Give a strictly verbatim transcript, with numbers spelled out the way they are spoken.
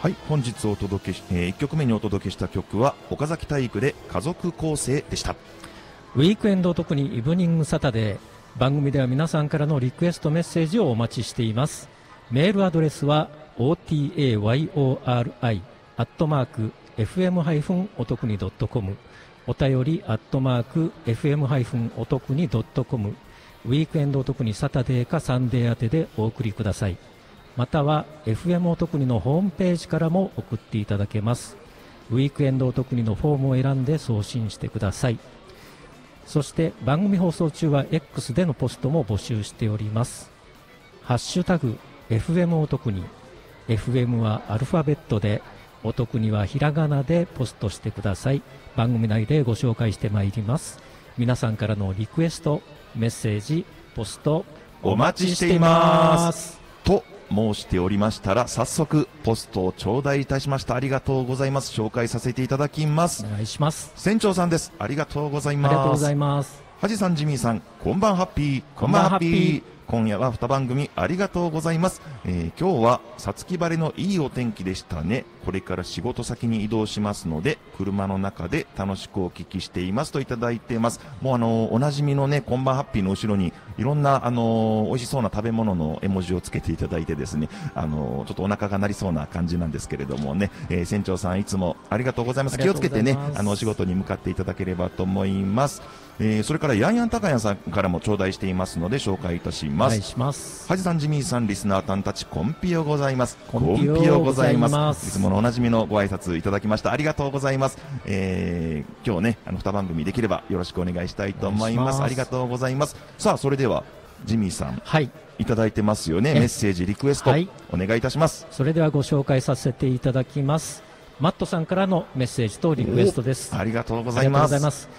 はい、本日お届けし、えー、いっきょくめにお届けした曲は岡崎体育で家族構成でした。 ウィークエンド特にイブニングサタデー、番組では皆さんからのリクエストメッセージをお待ちしています。メールアドレスは オーティーエーワイオーアールアイ アットマーク エフエム おとくに ドットコム、 お便りアットマーク エフエム おとくに ドットコム、 ウィークエンド特にサタデーかサンデー宛てでお送りください。または エフエム おとくにのホームページからも送っていただけます。ウィークエンドおとくにのフォームを選んで送信してください。そして番組放送中は X でのポストも募集しております。ハッシュタグ エフエム おとくに、 エフエム はアルファベットで、おとくにはひらがなでポストしてください。番組内でご紹介してまいります。皆さんからのリクエスト、メッセージ、ポストお待ちしていますと申しておりましたら、早速ポストを頂戴いたしました。ありがとうございます。紹介させていただきます。 お願いします。 船長さんです。ありがとうございます。 ありがとうございます。 はじさん、ジミーさん、こんばんハッピー。こんばんハッピー。今夜はに番組ありがとうございます。えー、今日はさつき晴れのいいお天気でしたね。これから仕事先に移動しますので、車の中で楽しくお聞きしていますといただいています。もうあのー、おなじみのね、こんばんハッピーの後ろにいろんなあのー、美味しそうな食べ物の絵文字をつけていただいてですね、あのー、ちょっとお腹が鳴りそうな感じなんですけれどもね、えー、船長さんいつもありがとうございます。気をつけてね、あのお仕事に向かっていただければと思います。えー、それからヤンヤンタカヤンさんからも頂戴していますので紹介いたします。 お願いします。 はじさん、ジミーさん、リスナーさんたち、コンピオございます。 コンピオございます。 いつものおなじみのご挨拶いただきました。ありがとうございます。えー、今日ね、あのに番組できればよろしくお願いしたいと思います。ありがとうございます。さあ、それではジミーさん、はい、いただいてますよね。メッセージ、リクエスト、はい、お願いいたします。 それではご紹介させていただきます。マットさんからのメッセージとリクエストです。 ありがとうございます。